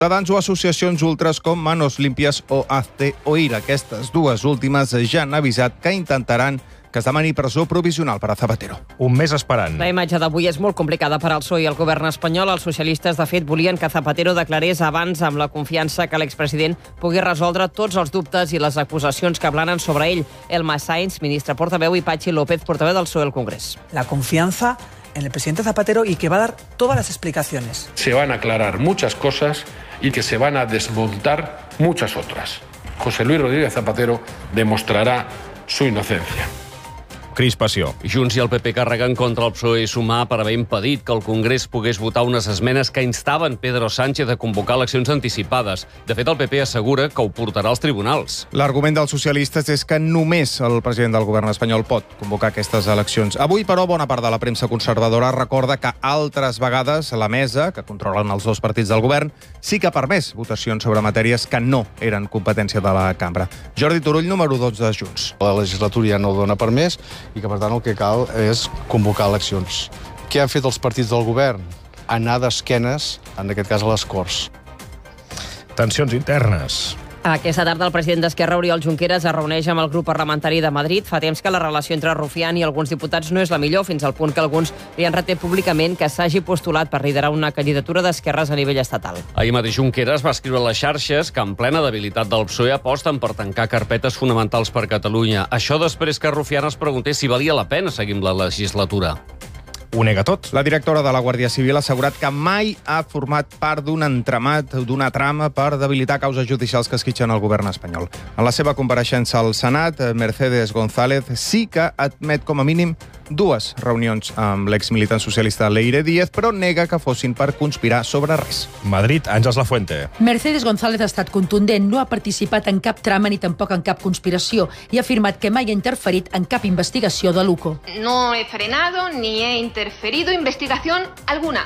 Ciutadans o associacions ultres com Manos Limpias o Hazte Oír. Aquestes dues últimes ja han avisat que intentaran que es demani presó provisional per a Zapatero. Un mes esperant. La imatge d'avui és molt complicada per al PSOE i el govern espanyol. Els socialistes, de fet, volien que Zapatero declarés abans amb la confiança que l'expresident pugui resoldre tots els dubtes i les acusacions que planen sobre ell. Elma Sainz, ministre portaveu, i Patxi López, portaveu del PSOE al Congrés. La confianza en el presidente Zapatero y que va a dar todas las explicaciones. Se van a aclarar muchas cosas y que se van a desmontar muchas otras. José Luis Rodríguez Zapatero demostrará su inocencia. Crispació. Junts i el PP carreguen contra el PSOE i Sumar per haver impedit que el Congrés pogués votar unes esmenes que instaven Pedro Sánchez a convocar eleccions anticipades. De fet, el PP assegura que ho portarà als tribunals. L'argument dels socialistes és que només el president del govern espanyol pot convocar aquestes eleccions. Avui, però, bona part de la premsa conservadora recorda que altres vegades la mesa, que controlen els dos partits del govern, sí que ha permès votacions sobre matèries que no eren competència de la cambra. Jordi Turull, número 12 de Junts. La legislatura ja no ho dona permès i que, per tant, el que cal és convocar eleccions. Què han fet els partits del govern? Anar d'esquenes, en aquest cas a les Corts. Tensions internes. Aquesta tarda el president d'Esquerra, Oriol Junqueras, es reuneix amb el grup parlamentari de Madrid. Fa temps que la relació entre Rufián i alguns diputats no és la millor, fins al punt que alguns li han retret públicament que s'hagi postulat per liderar una candidatura d'esquerres a nivell estatal. Ahir mateix Junqueras va escriure a les xarxes que en plena debilitat del PSOE aposten per tancar carpetes fonamentals per Catalunya. Això després que Rufián es preguntés si valia la pena seguir amb la legislatura. Ho nega tot. La directora de la Guàrdia Civil ha assegurat que mai ha format part d'un entramat, d'una trama per debilitar causes judicials que esquitxen el govern espanyol. En la seva compareixença al Senat, Mercedes González sí que admet com a mínim dues reunions amb l'exmilitant socialista Leire Díez, però nega que fossin per conspirar sobre res. Madrid, Àngels Lafuente. Mercedes González ha estat contundent, no ha participat en cap trama ni tampoc en cap conspiració i ha afirmat que mai ha interferit en cap investigació de l'UCO. No he frenado ni he interferido investigación alguna.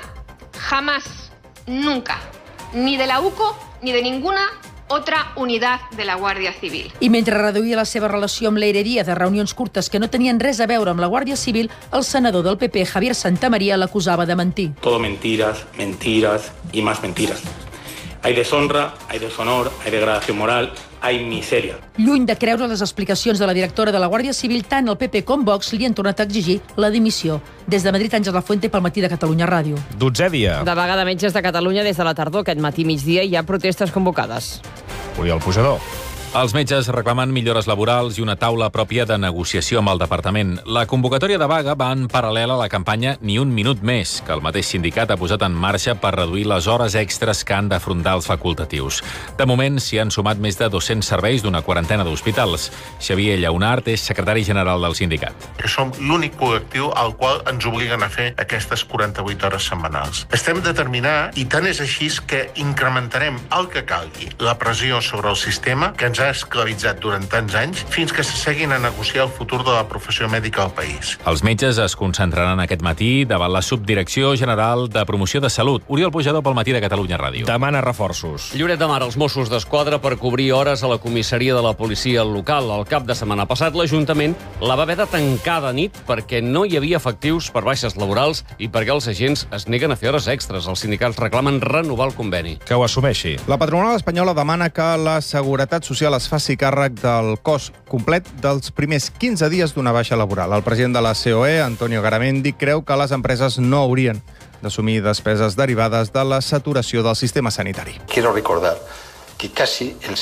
Jamás, nunca. Ni de la UCO ni de ninguna otra unidad de la Guàrdia Civil. I mentre reduïa la seva relació amb Leire Díez a reunions curtes que no tenien res a veure amb la Guàrdia Civil, el senador del PP, Javier Santamaría, l'acusava de mentir. Todo mentiras, mentiras y más mentiras. Hay deshonra, hay deshonor, hay degradación moral, hay miseria. Lluny de creure les explicacions de la directora de la Guàrdia Civil, tant el PP com Vox li han tornat a exigir la dimissió. Des de Madrid, Àngels Lafuente, pel Matí de Catalunya Ràdio. 12è dia. De vaga de metges de Catalunya des de la tardor. Aquest matí migdia hi ha protestes convocades. Oriol Pujador. Els metges reclamen millores laborals i una taula pròpia de negociació amb el departament. La convocatòria de vaga va en paral·lel a la campanya Ni un minut més, que el mateix sindicat ha posat en marxa per reduir les hores extres que han d'afrontar els facultatius. De moment s'hi han sumat més de 200 serveis d'una quarantena d'hospitals. Xavier Llaunart és secretari general del sindicat. Que som l'únic col·lectiu al qual ens obliguen a fer aquestes 48 hores setmanals. Estem determinats, i tant és així que incrementarem el que calgui la pressió sobre el sistema que ens ha esclavitzat durant tants anys fins que s'asseguin a negociar el futur de la professió mèdica al país. Els metges es concentraran aquest matí davant la Subdirecció General de Promoció de Salut. Oriol Pujador pel Matí de Catalunya Ràdio. Demana reforços. Lloret de Mar, els Mossos d'Esquadra per cobrir hores a la comissaria de la policia local. El cap de setmana passat, l'Ajuntament la va haver de tancar de nit perquè no hi havia efectius per baixes laborals i perquè els agents es neguen a fer hores extres. Els sindicats reclamen renovar el conveni. Que ho assumeixi. La patronal espanyola demana que la Seguretat Social es faci càrrec del cost complet dels primers 15 dies d'una baixa laboral. El president de la COE, Antonio Garamendi, creu que les empreses no haurien d'assumir despeses derivades de la saturació del sistema sanitari. Quiero recordar que casi el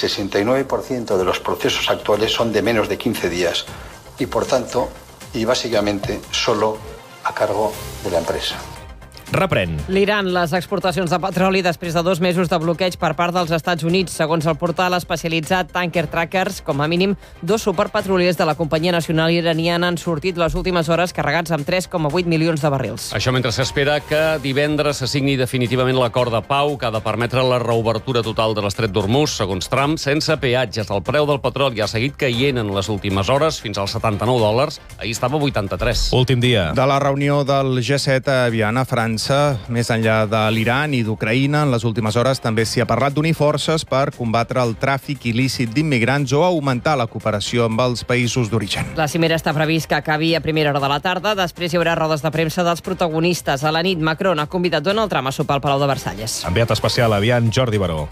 69% de los procesos actuales son de menos de 15 días y, por tanto, y básicamente solo a cargo de la empresa. Reprèn. L'Iran, les exportacions de petroli després de 2 mesos de bloqueig per part dels Estats Units. Segons el portal especialitzat Tanker Trackers, com a mínim 2 superpetroliers de la companyia nacional iraniana han sortit les últimes hores carregats amb 3,8 milions de barrils. Això mentre s'espera que divendres se signi definitivament l'acord de pau que ha de permetre la reobertura total de l'estret d'Hormuz, segons Trump, sense peatges. El preu del petroli ha seguit caient en les últimes hores fins als $79. Ahir estava a 83. Últim dia. De la reunió del G7 a Viana, França, aliança més enllà de l'Iran i d'Ucraïna. En les últimes hores també s'hi ha parlat d'unir forces per combatre el tràfic il·lícit d'immigrants o augmentar la cooperació amb els països d'origen. La cimera està previst que acabi a primera hora de la tarda. Després hi haurà rodes de premsa dels protagonistes. A la nit, Macron ha convidat Donald Trump a sopar al Palau de Versalles. Enviat especial aviat Jordi Baró.